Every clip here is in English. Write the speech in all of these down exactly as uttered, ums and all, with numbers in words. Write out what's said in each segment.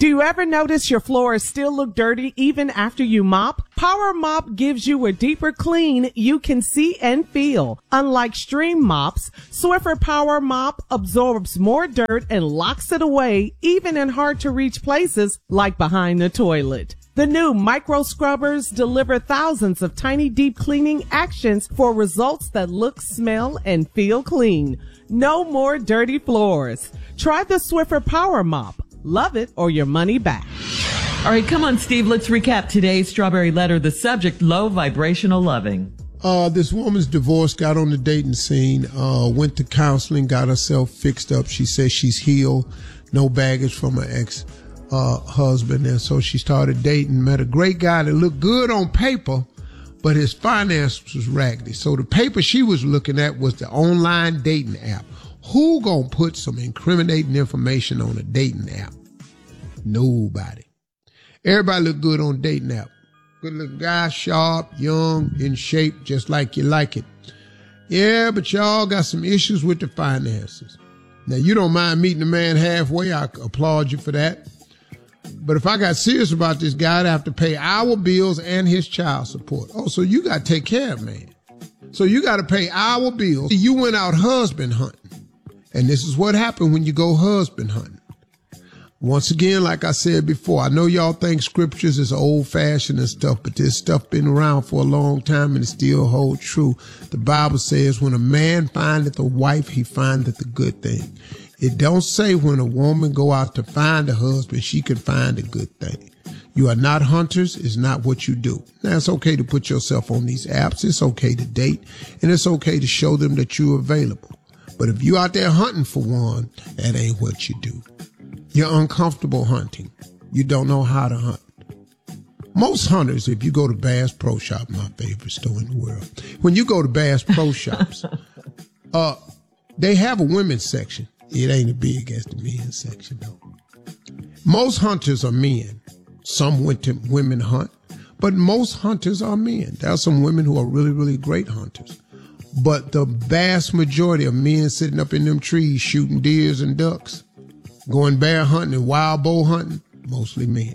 Do you ever notice your floors still look dirty even after you mop? Power Mop gives you a deeper clean you can see and feel. Unlike stream mops, Swiffer Power Mop absorbs more dirt and locks it away even in hard to reach places like behind the toilet. The new micro scrubbers deliver thousands of tiny deep cleaning actions for results that look, smell, and feel clean. No more dirty floors. Try the Swiffer Power Mop. Love it or your money back. All right, come on, Steve. Let's recap today's Strawberry Letter. The subject, low vibrational loving. Uh, this woman's divorced, got on the dating scene, uh, went to counseling, got herself fixed up. She says she's healed, no baggage from her ex uh, husband. And so she started dating, met a great guy that looked good on paper, but his finance was raggedy. So the paper she was looking at was the online dating app. Who gonna put some incriminating information on a dating app? Nobody. Everybody look good on a dating app. Good looking guy, sharp, young, in shape, just like you like it. Yeah, but y'all got some issues with the finances. Now, you don't mind meeting a man halfway. I applaud you for that. But if I got serious about this guy, I'd have to pay our bills and his child support. Oh, so you got to take care of man. So you got to pay our bills. You went out husband hunting. And this is what happened when you go husband hunting. Once again, like I said before, I know y'all think scriptures is old fashioned and stuff, but this stuff been around for a long time and it still holds true. The Bible says when a man findeth a wife, he findeth a good thing. It don't say when a woman go out to find a husband, she can find a good thing. You are not hunters. It's not what you do. Now, it's okay to put yourself on these apps. It's okay to date, and it's okay to show them that you're available. But if you out there hunting for one, that ain't what you do. You're uncomfortable hunting. You don't know how to hunt. Most hunters, if you go to Bass Pro Shop, my favorite store in the world, when you go to Bass Pro Shops, uh, they have a women's section. It ain't as big as the men's section, though. Most hunters are men. Some went to women hunt, but most hunters are men. There are some women who are really, really great hunters. But the vast majority of men sitting up in them trees shooting deers and ducks, going bear hunting and wild boar hunting, mostly men.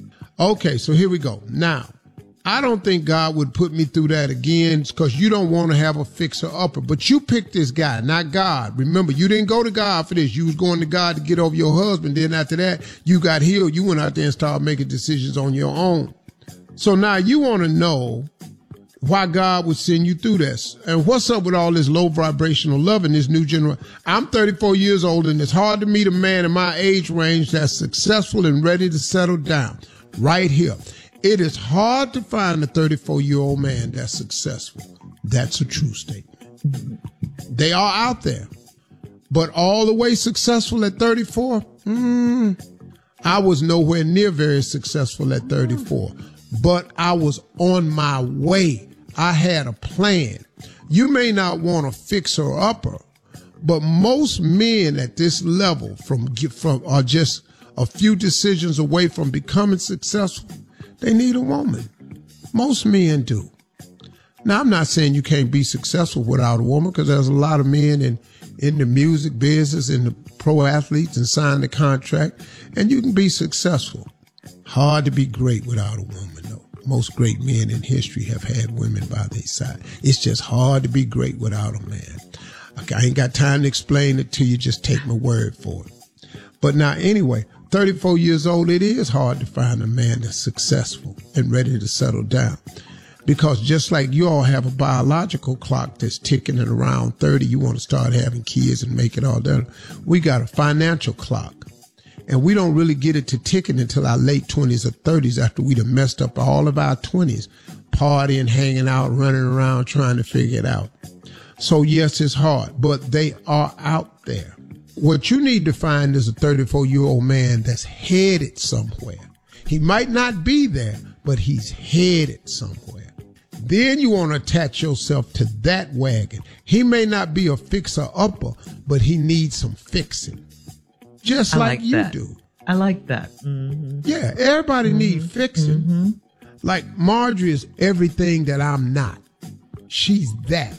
Okay, so here we go. Now, I don't think God would put me through that again because you don't want to have a fixer-upper. But you picked this guy, not God. Remember, you didn't go to God for this. You was going to God to get over your husband. Then after that, you got healed. You went out there and started making decisions on your own. So now you want to know why God would send you through this. And what's up with all this low vibrational love in this new generation? I'm thirty-four years old, and it's hard to meet a man in my age range that's successful and ready to settle down. Right here. It is hard to find a thirty-four-year-old man that's successful. That's a true statement. They are out there. But all the way successful at thirty-four? Mm, I was nowhere near very successful at thirty-four. But I was on my way. I had a plan. You may not want a fixer-upper, but most men at this level from, from are just a few decisions away from becoming successful. They need a woman. Most men do. Now, I'm not saying you can't be successful without a woman, because there's a lot of men in, in the music business and the pro athletes and sign the contract, and you can be successful. Hard to be great without a woman, though. Most great men in history have had women by their side. It's just hard to be great without a man. Okay, I ain't got time to explain it to you. Just take my word for it. But now, anyway, thirty-four years old, it is hard to find a man that's successful and ready to settle down. Because just like you all have a biological clock that's ticking at around thirty, you want to start having kids and make it all done. We got a financial clock. And we don't really get it to ticking until our late twenties or thirties, after we'd have messed up all of our twenties, partying, hanging out, running around, trying to figure it out. So yes, it's hard, but they are out there. What you need to find is a thirty-four-year-old man that's headed somewhere. He might not be there, but he's headed somewhere. Then you want to attach yourself to that wagon. He may not be a fixer-upper, but he needs some fixing. Just like, like you that. do. I like that. Mm-hmm. Yeah, everybody mm-hmm. needs fixing. Mm-hmm. Like Marjorie is everything that I'm not. She's that.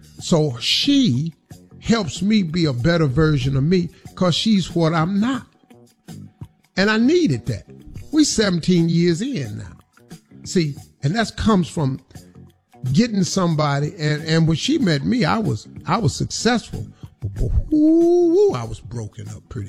So she helps me be a better version of me because she's what I'm not. And I needed that. We seventeen years in now. See, and that comes from getting somebody, and, and when she met me, I was I was successful. But, but, ooh, I was broken up pretty